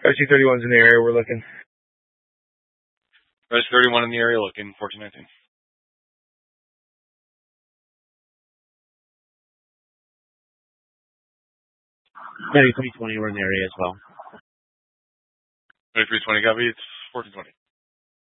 RC-31's in the area, we're looking. RC-31 in the area, looking, 1419. Maybe 320, we're in the area as well. 320, copy, it's 1420.